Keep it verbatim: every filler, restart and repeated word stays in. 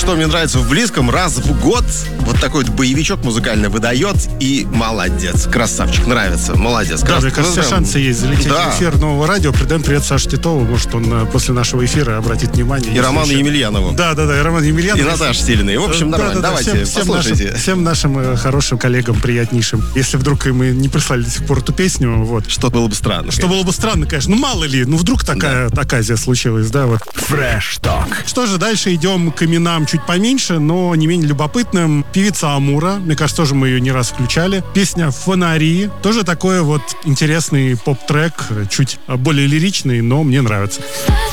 что мне нравится в Близком, раз в год вот такой вот боевичок музыкальный выдает, и молодец, красавчик, нравится, молодец. Да, Крас... мне кажется, все шансы есть залететь да. в эфир нового радио. Передаем привет Саше Титову, может, он после нашего эфира обратит внимание. И Роману еще... Емельянову. Да, да, да, и Роман Емельянов. И Наташа Стилиной. В общем, нормально. Да, да, да. Давайте, всем, послушайте. Всем нашим, всем нашим хорошим коллегам, приятнейшим. Если вдруг им и не прислали до сих пор эту песню, вот. Что было бы странно. Что конечно. было бы странно, конечно. Ну, мало ли, ну, вдруг такая да. оказия случилась, да, вот. Fresh Talk. Что же, дальше идем к именам чуть поменьше, но не менее любопытным. Певица Амура, мне кажется, тоже мы ее не раз включали. Песня «Фонари». Тоже такой вот интересный поп-трек, чуть более лиричный, но мне нравится.